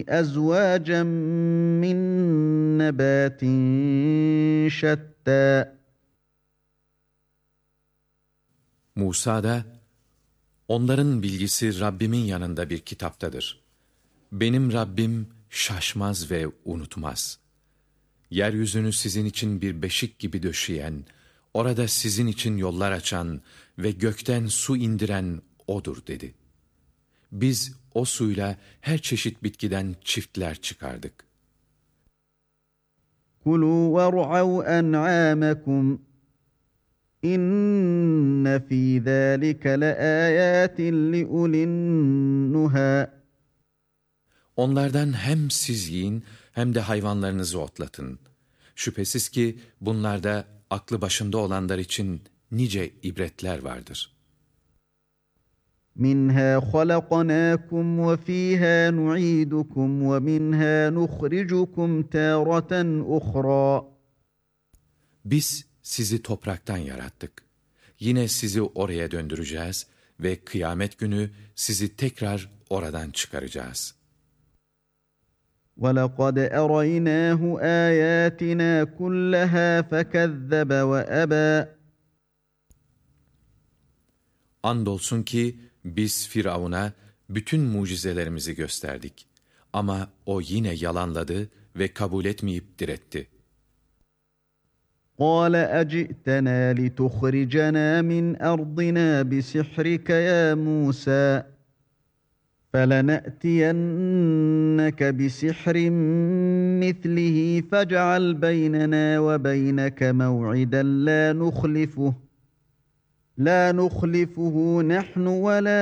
أزواجا من نبات شتى. Musa da, onların bilgisi Rabbimin yanında bir kitaptadır. Benim Rabbim şaşmaz ve unutmaz. Yeryüzünü sizin için bir beşik gibi döşeyen, orada sizin için yollar açan ve gökten su indiren O'dur dedi. Biz o suyla her çeşit bitkiden çiftler çıkardık. كُلُوا وَارْعَوْا أَنْعَامَكُمْ İnne fî zâlike leâyâtin liulin-nuhâ. Onlardan hem siz yiyin hem de hayvanlarınızı otlatın. Şüphesiz ki bunlarda aklı başında olanlar için nice ibretler vardır. Minhâ halaknâkum ve fîhâ nu'îdukum ve minhâ nukhrijukum târaten uhrâ. Biz sizi topraktan yarattık. Yine sizi oraya döndüreceğiz ve kıyamet günü sizi tekrar oradan çıkaracağız. وَلَقَدْ أَرَيْنَاهُ آيَاتِنَا كُلَّهَا فَكَذَّبَ وَأَبَى. Andolsun ki biz Firavun'a bütün mucizelerimizi gösterdik. Ama o yine yalanladı ve kabul etmeyip diretti. قَالَ أَجِئْتَنَا لِتُخْرِجَنَا مِنْ أَرْضِنَا بِسِحْرِكَ يَا مُوسَى فَلَنَأْتِيَنَّكَ بِسِحْرٍ مِثْلِهِ فَاجْعَلْ بَيْنَنَا وَبَيْنَكَ مَوْعِدًا لَا نُخْلِفُهُ نَحْنُ وَلَا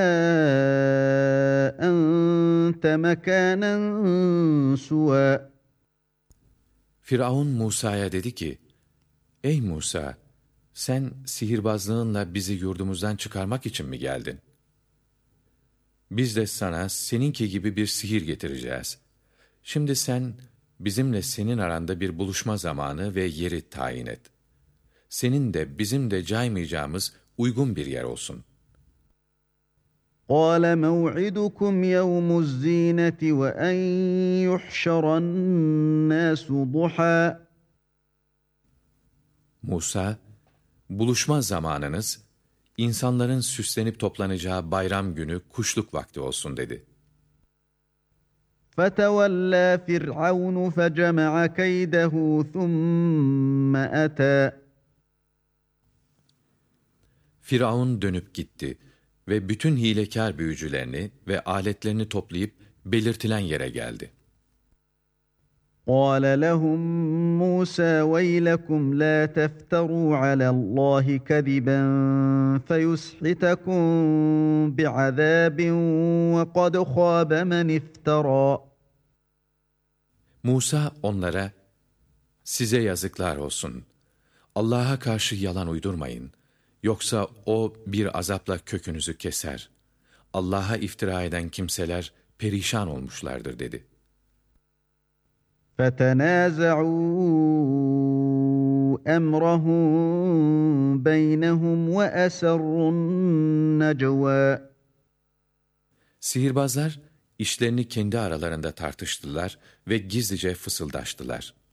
أَنْتَ مَكَانًا سُوًى. Firavun Musa'ya dedi ki, Ey Musa, sen sihirbazlığınla bizi yurdumuzdan çıkarmak için mi geldin? Biz de sana seninki gibi bir sihir getireceğiz. Şimdi sen bizimle senin aranda bir buluşma zamanı ve yeri tayin et. Senin de bizim de caymayacağımız uygun bir yer olsun. قَالَ مَوْعِدُكُمْ يَوْمُ الزِّينَةِ وَأَنْ يُحْشَرَ النَّاسُ ضُحًى. Musa, buluşma zamanınız, insanların süslenip toplanacağı bayram günü kuşluk vakti olsun dedi. فَتَوَلَّى فِرْعَوْنُ فَجَمَعَ كَيْدَهُ ثُمَّ أَتَى. Firavun dönüp gitti ve bütün hilekâr büyücülerini ve aletlerini toplayıp belirtilen yere geldi. قَالَ لَهُم مُّوسَى وَيْلَكُمْ لَا تَفْتَرُوا عَلَى اللّٰهِ كَذِبًا فَيُسْحِتَكُم بِعَذَابٍ وَقَدْ خَابَ مَنِ افْتَرَىٰ. Musa onlara, size yazıklar olsun. Allah'a karşı yalan uydurmayın. Yoksa O bir azapla kökünüzü keser. Allah'a iftira eden kimseler perişan olmuşlardır dedi. فَتَنَازَعُوا أَمْرَهُم بَيْنَهُمْ وَأَسَرُّوا النَّجْوَىٰ. Sihirbazlar işlerini kendi aralarında tartıştılar ve gizlice fısıldaştılar.